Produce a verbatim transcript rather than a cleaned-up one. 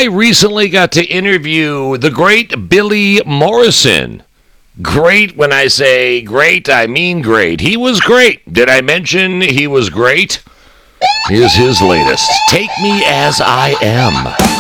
I recently got to interview the great Billy Morrison. Great, when I say great, I mean great. He was great. Did I mention he was great? Here's his latest. Take Me As I Am.